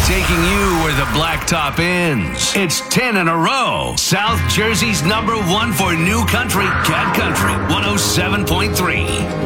Taking you where the blacktop ends. It's 10 in a row. South Jersey's #1 for new country, Cat Country 107.3.